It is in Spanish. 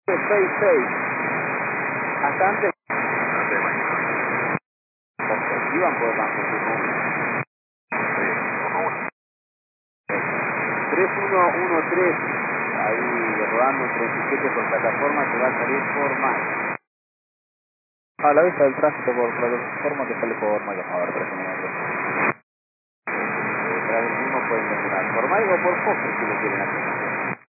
66. Hasta antes. Iban por banco. 3113. Ahí rodando en 37 por plataforma que va a salir por más. A la vista del tránsito por plataforma que sale por Mayo. A ver, 3 minutos. Tras el mismo pueden mencionar por Mayo o por Fokker si lo quieren hacer.